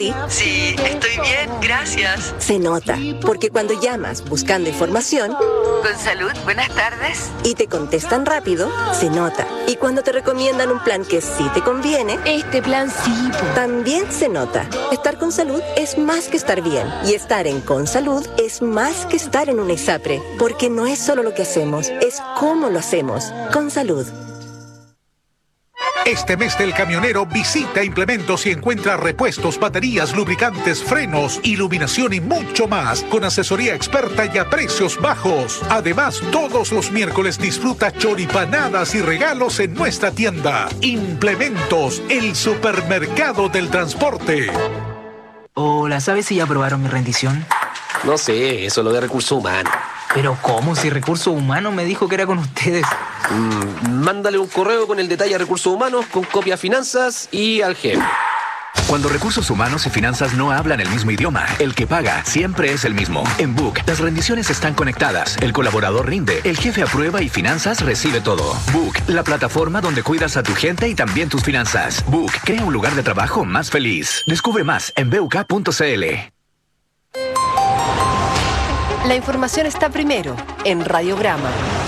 Sí, estoy bien, gracias. Se nota, porque cuando llamas buscando información... Con salud, buenas tardes. Y te contestan rápido, se nota. Y cuando te recomiendan un plan que sí te conviene... Este plan sí. También se nota. Estar con salud es más que estar bien. Y estar en Con Salud es más que estar en un ISAPRE. Porque no es solo lo que hacemos, es cómo lo hacemos. Con Salud. Este mes del camionero visita Implementos y encuentra repuestos, baterías, lubricantes, frenos, iluminación y mucho más con asesoría experta y a precios bajos. Además, todos los miércoles disfruta choripanadas y regalos en nuestra tienda. Implementos, el supermercado del transporte. Hola, ¿sabes si ya aprobaron mi rendición? No sé, eso es lo de recursos humanos. ¿Pero cómo? Si Recursos Humanos me dijo que era con ustedes. Mándale un correo con el detalle a Recursos Humanos, con copia a Finanzas y al jefe. Cuando Recursos Humanos y Finanzas no hablan el mismo idioma, el que paga siempre es el mismo. En Book, las rendiciones están conectadas, el colaborador rinde, el jefe aprueba y Finanzas recibe todo. Book, la plataforma donde cuidas a tu gente y también tus finanzas. Book, crea un lugar de trabajo más feliz. Descubre más en buk.cl. La información está primero en Radiograma.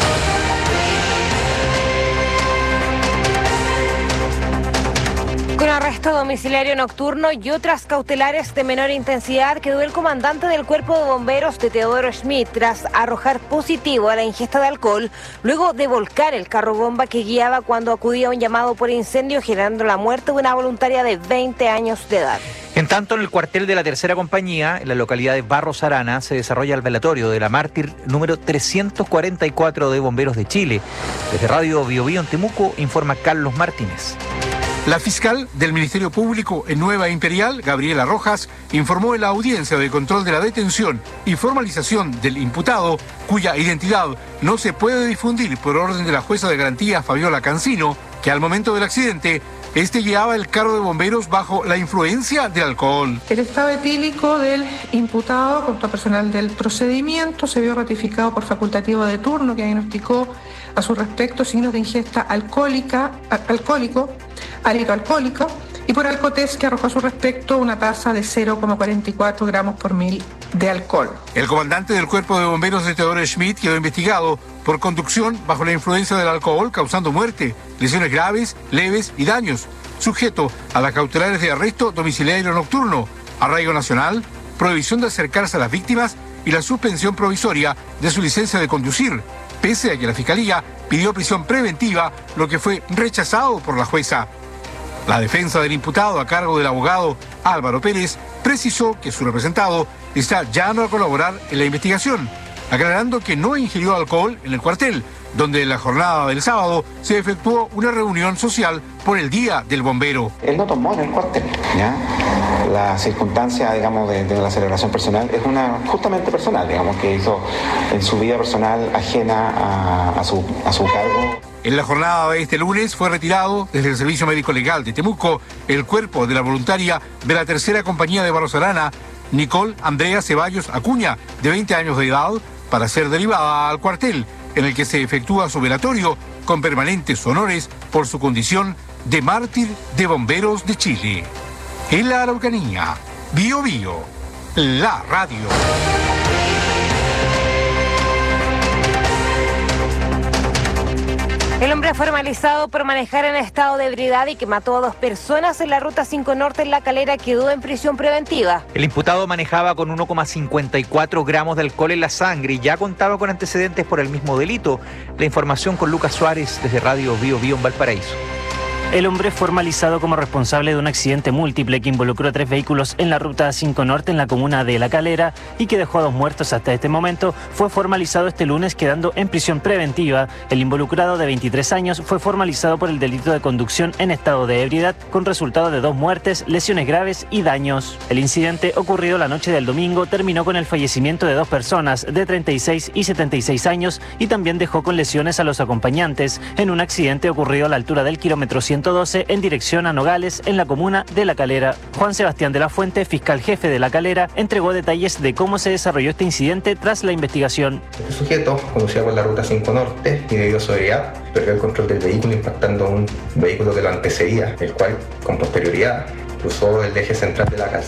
Con arresto domiciliario nocturno y otras cautelares de menor intensidad quedó el comandante del Cuerpo de Bomberos de Teodoro Schmidt tras arrojar positivo a la ingesta de alcohol luego de volcar el carro bomba que guiaba cuando acudía a un llamado por incendio, generando la muerte de una voluntaria de 20 años de edad. En tanto, en el cuartel de la Tercera Compañía, en la localidad de Barros Arana, se desarrolla el velatorio de la mártir número 344 de Bomberos de Chile. Desde Radio Bio Bio en Temuco, informa Carlos Martínez. La fiscal del Ministerio Público en Nueva Imperial, Gabriela Rojas, informó en la audiencia de control de la detención y formalización del imputado, cuya identidad no se puede difundir por orden de la jueza de garantía Fabiola Cancino, que al momento del accidente, este guiaba el carro de bomberos bajo la influencia del alcohol. El estado etílico del imputado, junto a personal del procedimiento, se vio ratificado por facultativo de turno, que diagnosticó a su respecto signos de ingesta alcohólico, hálito alcohólico, y por alcotest, que arrojó a su respecto una tasa de 0,44 gramos por mil de alcohol. El comandante del Cuerpo de Bomberos de Teodoro Schmidt quedó investigado por conducción bajo la influencia del alcohol, causando muerte, lesiones graves, leves y daños, sujeto a las cautelares de arresto domiciliario nocturno, arraigo nacional, prohibición de acercarse a las víctimas y la suspensión provisoria de su licencia de conducir, pese a que la Fiscalía pidió prisión preventiva, lo que fue rechazado por la jueza. La defensa del imputado, a cargo del abogado Álvaro Pérez, precisó que su representado está llamado a colaborar en la investigación, aclarando que no ingirió alcohol en el cuartel, donde en la jornada del sábado se efectuó una reunión social por el Día del Bombero. Él no tomó en el cuartel, ¿ya? La circunstancia, digamos, de la celebración personal es una justamente personal, digamos, que hizo en su vida personal ajena a su cargo. En la jornada de este lunes fue retirado desde el Servicio Médico Legal de Temuco el cuerpo de la voluntaria de la Tercera Compañía de Barros Arana, Nicole Andrea Ceballos Acuña, de 20 años de edad, para ser derivada al cuartel, en el que se efectúa su velatorio con permanentes honores por su condición de mártir de Bomberos de Chile. En la Araucanía, Bio Bio, la radio. El hombre formalizado por manejar en estado de ebriedad y que mató a 2 personas en la Ruta 5 Norte en La Calera quedó en prisión preventiva. El imputado manejaba con 1,54 gramos de alcohol en la sangre y ya contaba con antecedentes por el mismo delito. La información con Lucas Suárez desde Radio Bio Bio en Valparaíso. El hombre formalizado como responsable de un accidente múltiple que involucró a 3 vehículos en la Ruta 5 Norte en la comuna de La Calera y que dejó a 2 muertos hasta este momento, fue formalizado este lunes quedando en prisión preventiva. El involucrado de 23 años fue formalizado por el delito de conducción en estado de ebriedad con resultado de 2 muertes, lesiones graves y daños. El incidente ocurrido la noche del domingo terminó con el fallecimiento de 2 personas de 36 y 76 años y también dejó con lesiones a los acompañantes en un accidente ocurrido a la altura del kilómetro 112 en dirección a Nogales, en la comuna de La Calera. Juan Sebastián de la Fuente, fiscal jefe de La Calera, entregó detalles de cómo se desarrolló este incidente tras la investigación. Este sujeto conducía por la Ruta 5 Norte y debido a su ebriedad perdió el control del vehículo impactando a un vehículo que lo antecedía, el cual con posterioridad cruzó el eje central de la calzada